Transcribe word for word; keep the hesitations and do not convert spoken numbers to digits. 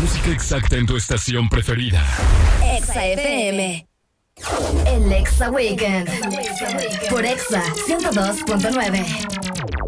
música exacta en tu estación preferida. Exa F M. El Exa Weekend. Por Exa ciento dos punto nueve.